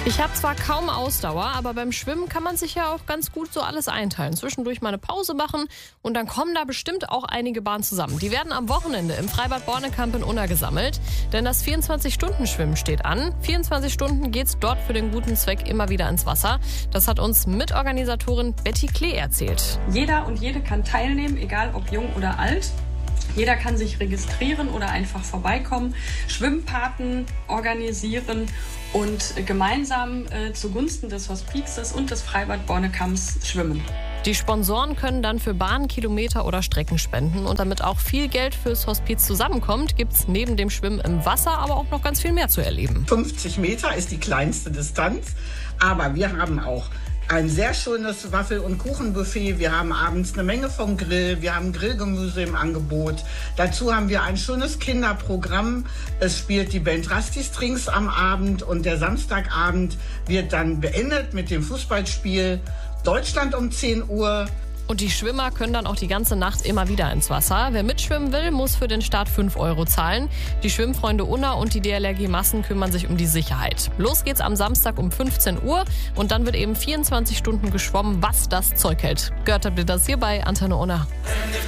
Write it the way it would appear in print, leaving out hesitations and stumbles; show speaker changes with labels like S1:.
S1: Ich habe zwar kaum Ausdauer, aber beim Schwimmen kann man sich ja auch ganz gut so alles einteilen. Zwischendurch mal eine Pause machen und dann kommen da bestimmt auch einige Bahnen zusammen. Die werden am Wochenende im Freibad Bornekamp in Unna gesammelt, denn das 24-Stunden-Schwimmen steht an. 24 Stunden geht's dort für den guten Zweck immer wieder ins Wasser. Das hat uns Mitorganisatorin Betty Klee erzählt.
S2: Jeder und jede kann teilnehmen, egal ob jung oder alt. Jeder kann sich registrieren oder einfach vorbeikommen, Schwimmpaten organisieren und gemeinsam zugunsten des Hospizes und des Freibad Bornekamps schwimmen.
S1: Die Sponsoren können dann für Bahnkilometer oder Strecken spenden. Und damit auch viel Geld fürs Hospiz zusammenkommt, gibt's neben dem Schwimmen im Wasser aber auch noch ganz viel mehr zu erleben.
S3: 50 Meter ist die kleinste Distanz, aber wir haben auch ein sehr schönes Waffel- und Kuchenbuffet. Wir haben abends eine Menge vom Grill. Wir haben Grillgemüse im Angebot. Dazu haben wir ein schönes Kinderprogramm. Es spielt die Band Rusty Strings am Abend und der Samstagabend wird dann beendet mit dem Fußballspiel Deutschland um 10 Uhr.
S1: Und die Schwimmer können dann auch die ganze Nacht immer wieder ins Wasser. Wer mitschwimmen will, muss für den Start 5 € zahlen. Die Schwimmfreunde Unna und die DLRG Massen kümmern sich um die Sicherheit. Los geht's am Samstag um 15 Uhr und dann wird eben 24 Stunden geschwommen, was das Zeug hält. Gehört habt ihr das hier bei Antenne Unna.